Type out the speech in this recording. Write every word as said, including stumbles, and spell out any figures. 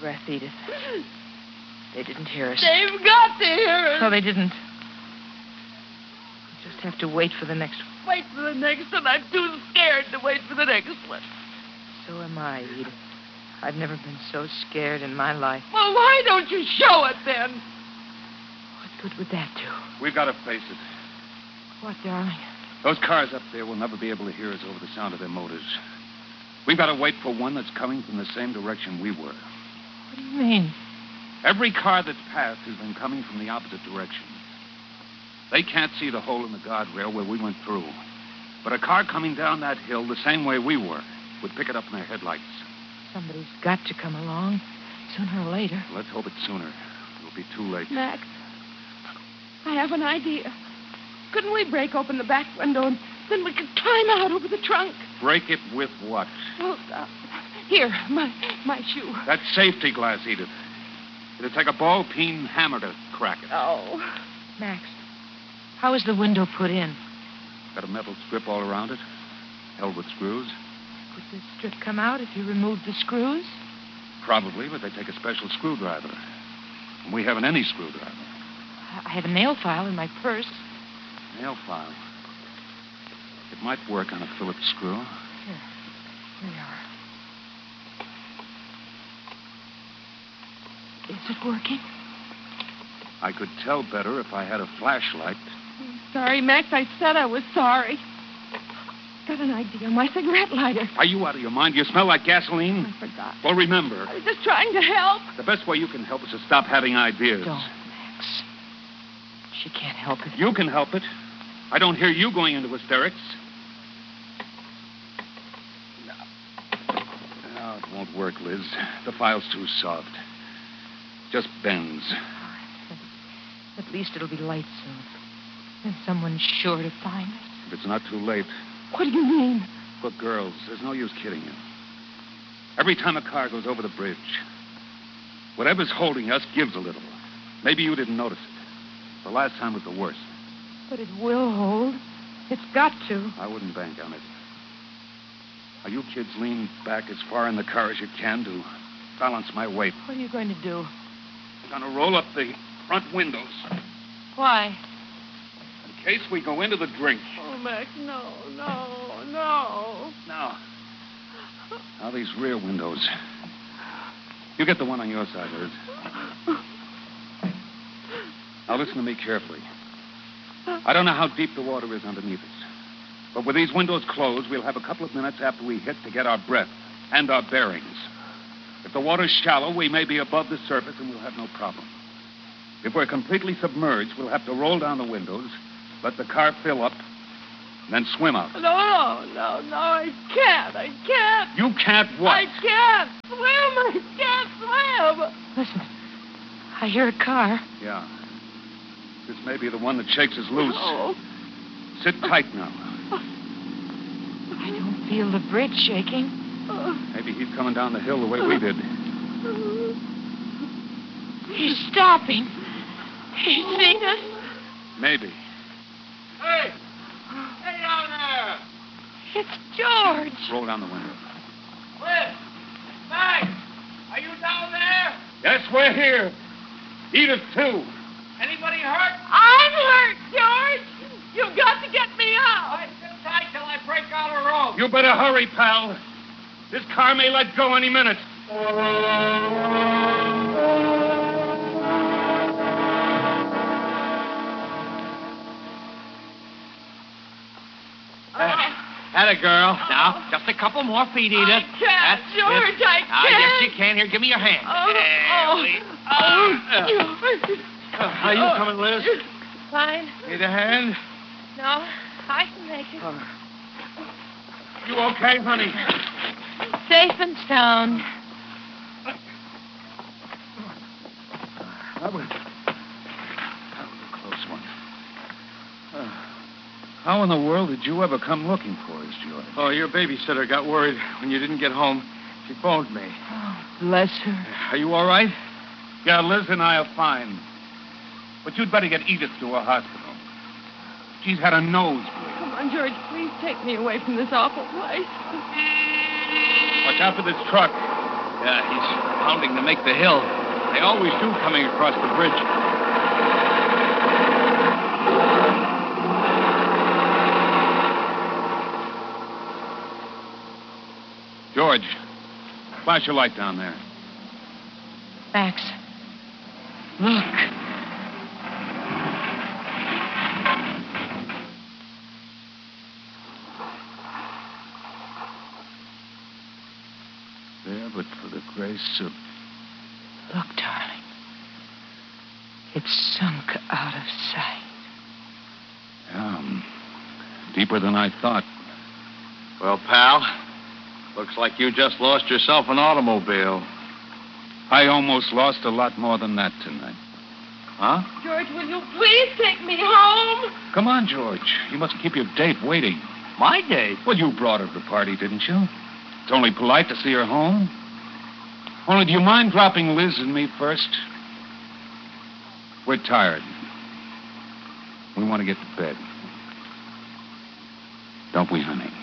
breath, Edith. They didn't hear us. They've got to hear us. No, they didn't. We just have to wait for the next one. Wait for the next one. I'm too scared to wait for the next one. So am I, Edith. I've never been so scared in my life. Well, why don't you show it then? What good would that do? We've got to face it. What, darling? Those cars up there will never be able to hear us over the sound of their motors. We've got to wait for one that's coming from the same direction we were. What do you mean? Every car that's passed has been coming from the opposite direction. They can't see the hole in the guardrail where we went through. But a car coming down that hill the same way we were would pick it up in their headlights. Somebody's got to come along sooner or later. Let's hope it's sooner. It'll be too late. Max, I have an idea. Couldn't we break open the back window and then we could climb out over the trunk? Break it with what? Well, uh, here, my my shoe. That safety glass, Edith. It'll take a ball-peen hammer to crack it. Oh. Max, how is the window put in? Got a metal strip all around it, held with screws. Would the strip come out if you removed the screws? Probably, but they take a special screwdriver. And we haven't any screwdriver. I have a nail file in my purse. Nail file. It might work on a Phillips screw. Here. Here we are. Is it working? I could tell better if I had a flashlight. Sorry, Max. I said I was sorry. Got an idea. My cigarette lighter. Are you out of your mind? You smell like gasoline? I forgot. Well, remember, I was just trying to help. the best way you can help is to stop having ideas. Don't, Max. She can't help it. You can help it. I don't hear you going into hysterics. No. No, it won't work, Liz. The file's too soft. Just bends. At least it'll be light soon. And someone's sure to find us. If it's not too late. What do you mean? Look, girls, there's no use kidding you. Every time a car goes over the bridge, whatever's holding us gives a little. Maybe you didn't notice it. The last time was the worst. But it will hold. It's got to. I wouldn't bank on it. Now, you kids lean back as far in the car as you can to balance my weight. What are you going to do? I'm going to roll up the front windows. Why? In case we go into the drink. Oh, Max, no, no, no. Now, now these rear windows. You get the one on your side, Liz. Now listen to me carefully. I don't know how deep the water is underneath us. But with these windows closed, we'll have a couple of minutes after we hit to get our breath and our bearings. If the water's shallow, we may be above the surface and we'll have no problem. If we're completely submerged, we'll have to roll down the windows, let the car fill up, and then swim out. No, no, no, no, I can't. I can't. You can't what? I can't swim. I can't swim. Listen, I hear a car. Yeah. This may be the one that shakes us loose. Oh. Sit tight now. I don't feel the bridge shaking. Maybe he's coming down the hill the way we did. He's stopping. He's seen us. Maybe. Hey! Hey down there! It's George. Roll down the window. Liz! Max! Are you down there? Yes, we're here. Edith, too. Anybody hurt? I'm hurt, George. You've got to get me out. All right, sit tight till I break out a rope. You better hurry, pal. This car may let go any minute. Atta girl. Now, just a couple more feet, Edith. I can't, That's George, it. I Ah, can't. yes, you can. Here, give me your hand. Oh, There we oh, are. Uh, how you coming, Liz? Fine. Need a hand? No, I can make it. You okay, honey? Safe and sound. That was, that was a close one. Uh, how in the world did you ever come looking for us, George? Oh, your babysitter got worried when you didn't get home. She phoned me. Oh, bless her. Are you all right? Yeah, Liz and I are fine. But you'd better get Edith to a hospital. She's had a nosebleed. Come on, George, please take me away from this awful place. Watch out for this truck. Yeah, he's pounding to make the hill. They always do coming across the bridge. George, flash your light down there. Max, look. There, but for the grace of... Look, darling. It's sunk out of sight. Yeah, um, deeper than I thought. Well, pal, looks like you just lost yourself an automobile. I almost lost a lot more than that tonight. Huh? George, will you please take me home? Come on, George. You mustn't keep your date waiting. My date? Well, you brought her to the party, didn't you? It's only polite to see her home. Only, do you mind dropping Liz and me first? We're tired. We want to get to bed. Don't we, honey?